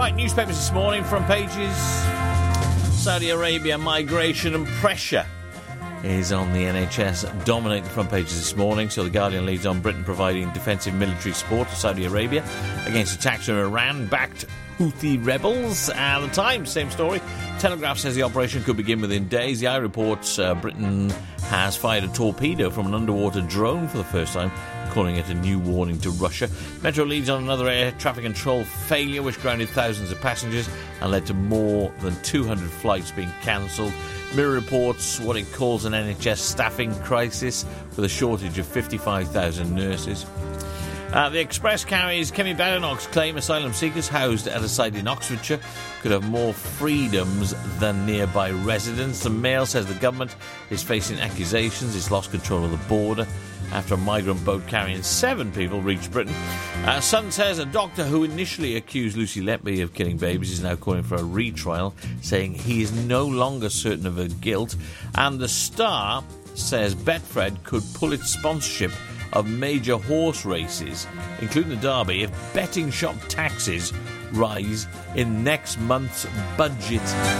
Right, newspapers this morning, front pages. Saudi Arabia, migration and pressure is on the NHS, dominating the front pages this morning. So the Guardian leads on Britain providing defensive military support to Saudi Arabia against attacks from Iran-backed Houthi rebels. The Times, same story. Telegraph says the operation could begin within days. The Eye reports Britain has fired a torpedo from an underwater drone for the first time, calling it a new warning to Russia. Metro leads on another air traffic control failure which grounded thousands of passengers and led to more than 200 flights being cancelled. Mirror reports what it calls an NHS staffing crisis with a shortage of 55,000 nurses. The Express carries Kemi Badenoch's claim asylum seekers housed at a site in Oxfordshire could have more freedoms than nearby residents. The Mail says the government is facing accusations it's lost control of the border after a migrant boat carrying 7 people reached Britain. Sun says a doctor who initially accused Lucy Letby of killing babies is now calling for a retrial, saying he is no longer certain of her guilt. And the Star says Betfred could pull its sponsorship of major horse races, including the Derby, if betting shop taxes rise in next month's budget.